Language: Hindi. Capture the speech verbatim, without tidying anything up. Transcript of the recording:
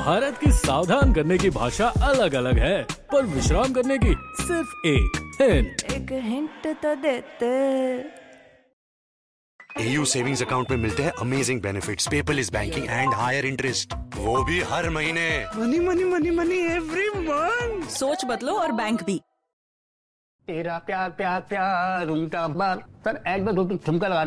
भारत की सावधान करने की भाषा अलग अलग है, पर विश्राम करने की सिर्फ एक हिंट। एक हिंट तो देते। एयू सेविंग्स अकाउंट में मिलते हैं amazing benefits, paperless banking and higher interest, वो भी हर महीने। Money money money money every month. सोच बदलो और बैंक भी। तेरा प्यार प्यार प्यार उनका बार सर एक दो दो ठुमका लगा